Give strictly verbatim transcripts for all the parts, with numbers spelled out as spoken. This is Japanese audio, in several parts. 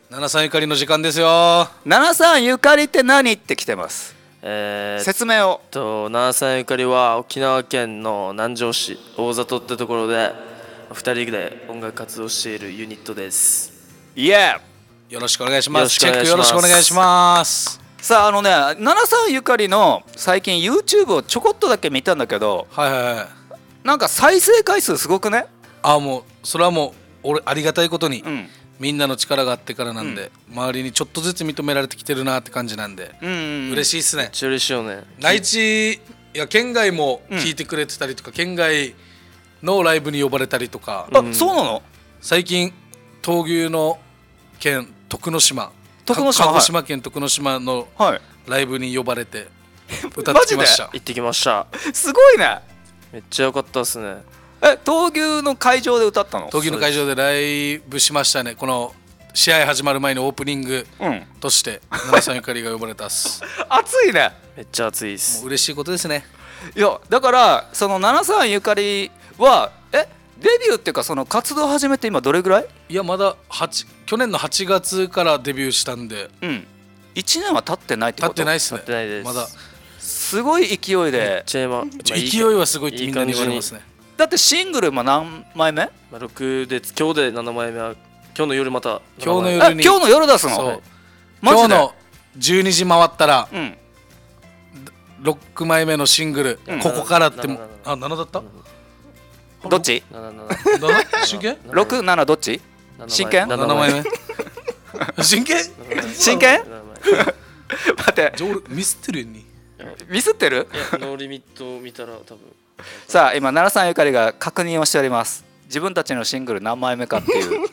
ななさんゆかりの時間ですよ。 ななさんゆかりって何って来てます。 えー、 説明を。 とななさんゆかりは沖縄県の南城市大里ってところでふたりで音楽活動しているユニットです。 イエー。 よろしくお願いします。チよろしくお願いしますェックよろしくお願いします。 さああのね、ななさんゆかりの最近 YouTube をちょこっとだけ見たんだけど、 はいはいはい。 なんか再生回数すごくね。 あ、もうそれはもう俺ありがたいことに、 うん、 みんなの力があってからなんで、うん、周りにちょっとずつ認められてきてるなって感じなんで、うんうんうん、嬉しいっすね。めっちゃ嬉しいよね。 内地いや県外も聞いてくれてたりとか、うん、県外のライブに呼ばれたりとか、 あ、そうなの？ 最近闘牛の県徳之島徳之島鹿児島県徳之島のライブに呼ばれて歌ってきました。 行ってきました。 すごいね。 めっちゃ良かったっすね。 え、闘牛の会場で歌ったの？ 闘牛の会場でライブしましたね。この試合始まる前のオープニングとしてななさんゆかりが呼ばれたっす。 熱いね。 めっちゃ熱いっす。 もう嬉しいことですね。 いやだからそのななさんゆかりはえデビューっていうかその活動始めて今どれぐらい？ いやまだはち去年のはちがつからデビューしたんで、 うん、いちねんは経ってないってこと？ 経ってないっすね。 経ってないです。 まだすごい勢いで。 勢いはすごいってみんなに言われますね。 だってシングルも何枚目？ ろくで今日でななまいめは今日の夜また今日の夜に今日の夜出すの？ そう、今日のじゅうにじ回ったら、うん、ろくまいめのシングル、うん、ここからってもあななだった？ どっち？ 真剣？ ろく、ななどっち？真剣？ ななまいめ真剣？ 真剣？待ってミスってるよにミスってる？ いやノーリミットを見たら多分さあ今ななさんゆかりが確認をしております。自分たちのシングル何枚目かっていう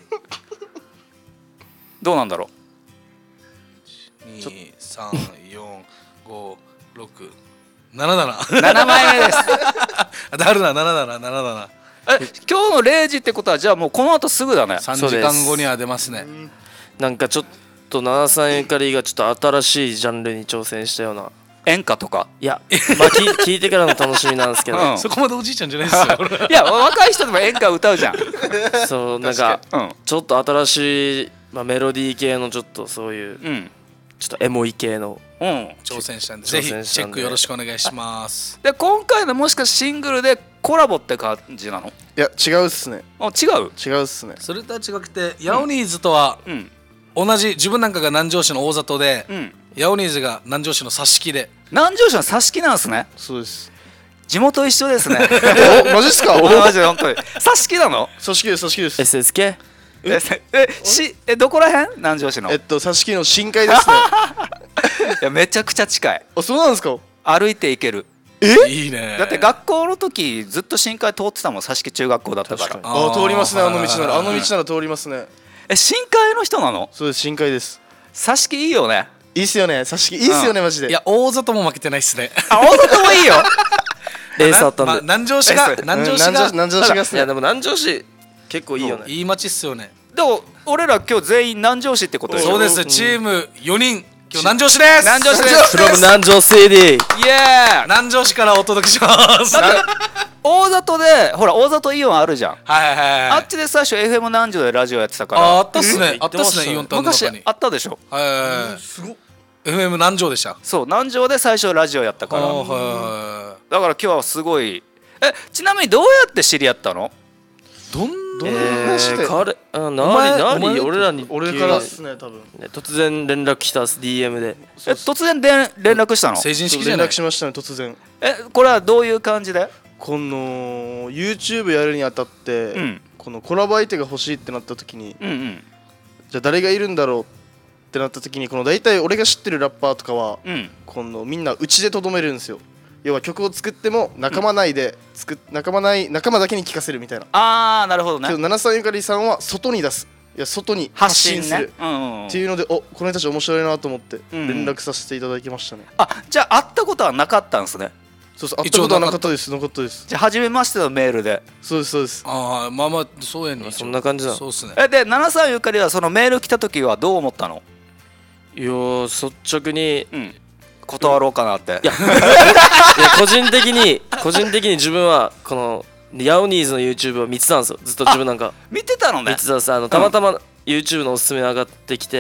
どうなんだろう。 に、さん、よん、ご、ろく、ななだなななまいめですだるな、ななだな、ななだな。 え、今日のれいじってことはじゃあもうこの後すぐだね。 さんじかんごには出ますね。 なんかちょっとななさんゆかりがちょっと新しいジャンルに挑戦したような演歌とかいや、まあ、聞, 聞いてからの楽しみなんですけど、うん、 そこまでおじいちゃんじゃないですよいや若い人でも演歌歌うじゃんそうなんか、うん、ちょっと新しい、まあ、メロディー系のちょっとそういう、うん、ちょっとエモい系の、 うん、 挑戦したんでぜひチェックよろしくお願いします。 で今回のもしかしてシングルでコラボって感じなの？ いや違うっすね。 あ違う？ 違うっすね。 それとは違くてヤオニーズとは、うんうん、同じ自分なんかが南城市の大里で、うん、ヤオニーズが南城市の佐敷で。 南城市の佐敷なんですね。 そうです。 地元一緒ですねおマジっすか？ マジで本当に佐敷なの？ 佐敷です佐敷です。 エスエスケーええしえどこら辺？南城市のえっと佐敷の深海ですねいやめちゃくちゃ近い。 あそうなんですか？ 歩いて行ける。 えいいね。 だって学校の時ずっと深海通ってたもん。佐敷中学校だったから。 ああ通りますね。あの道ならあの道なら通りますね。 え深海の人なの？ そうです深海です。 佐敷いいよね。 いいっすよね佐敷いいっすよね、うん、マジで。 いや大里も負けてないっすね。 あ大里もいいよレースあったんで、 まあ、南城市が南城市が南城市がっすね。 いやでも南城市結構いいよね。 いい街っすよね。 でも俺ら今日全員南城市ってことでしょ？ そうです。チームよにん今日南城市です。 南城市です。 from 南城 シーディーイエーイ。 南城市からお届けします大里でほら大里イオンあるじゃん。 はいはいはい、 あっちで最初 エフエム 南城でラジオやってたから。 ああったっすね。あったっすねイオンタウンの中に。 昔あったでしょ。 はいはいはい。すごっ。エフエム 南城でした。 そう南城で最初ラジオやったから。 はいはい。 だから今日はすごい。えちなみにどうやって知り合ったの？ どんどんな話で？ 彼あなに俺らに俺からっすね多分。 突然連絡来たっす ディーエム で。 え突然で連絡したの？ 成人式じゃない？ 連絡しましたね突然。 えこれはどういう感じで？ この YouTube やるにあたって、うん、このコラボ相手が欲しいってなった時に、うんうん、じゃあ誰がいるんだろうってなった時にこの大体俺が知ってるラッパーとかは、うん、このみんなうちでとどめるんですよ。要は曲を作っても仲間内で作っ、うん、仲間内仲間だけに聴かせるみたいな。 あーなるほどね。 けどななさんゆかりさんは外に出す。いや外に発信する、ねうんうんうん、っていうのでおこの人たち面白いなと思って連絡させていただきましたね、うん、 あじゃあ会ったことはなかったんですね。 そうそう会ったことはなかったですなかったです。 じゃあ初めましてのメールで。 そうですそうです。 ああまあまあそうやねん。 そんな感じだ。 そうっすね。 えでななさんゆかりはそのメール来た時はどう思ったの？ いや率直に、うん、 断ろうかなって。 いやいや個人的に個人的に自分はこのヤオニーズの YouTube を見てたんですよずっと自分なんか。 見てたのね。 見てたんです。あのたまたま YouTube のおすすめ上がってきて